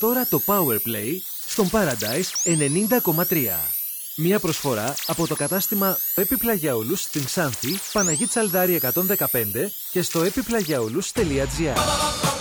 τώρα το Powerplay στον Paradise 90,3. Μια προσφορά από το κατάστημα Επιπλαγιαούλους στην Ξάνθη, Παναγή Τσαλδάρη 115 και στο επιπλαγιαούλους.gr.